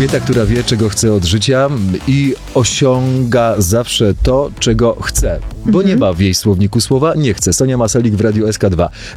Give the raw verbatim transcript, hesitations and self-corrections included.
Kobieta, która wie, czego chce od życia i osiąga zawsze to, czego chce. Bo Mhm. nie ma w jej słowniku słowa nie chce. Sonia Maselik w Radiu S K dwa.